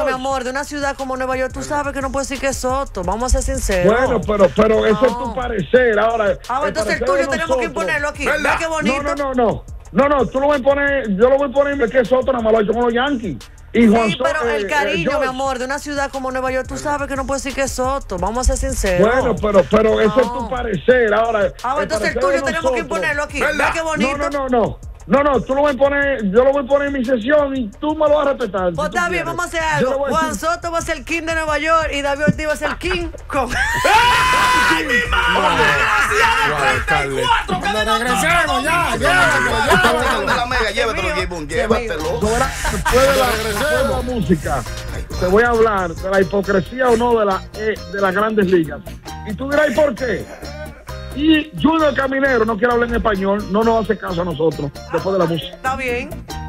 mi amor, de una ciudad como Nueva York, tú sabes que no puedes decir que es Soto. Vamos a ser sinceros. Bueno, pero ese es tu parecer. Ahora, entonces el tuyo tenemos que imponerlo aquí. ¿Verdad qué bonito? No, tú lo voy a poner, yo lo voy a poner que Soto nada más lo ha hecho con los Yankees. Y Juan Soto, pero el cariño, mi amor, de una ciudad como Nueva York, tú sabes que no puedes decir que es Soto. Vamos a ser sinceros. Bueno, pero ese es tu parecer. Ahora, entonces el tuyo tenemos que imponerlo aquí. ¿Verdad qué bonito? No, tú lo voy a poner, yo lo voy a poner en mi sesión y tú me lo vas a respetar. Pues está bien, vamos a hacer algo. Juan Soto va a ser el King de Nueva York y David Ortiz va a ser el King con... ¡Ay, mi madre! ¡Desgraciado! 34! ¡Que no regresemos ya! Llévatelo. Después de la música, te voy a hablar de la hipocresía o no de las grandes ligas. Y tú dirás, ¿y por qué? Y Junior Caminero no quiere hablar en español, no nos hace caso a nosotros después de la música. Está bien.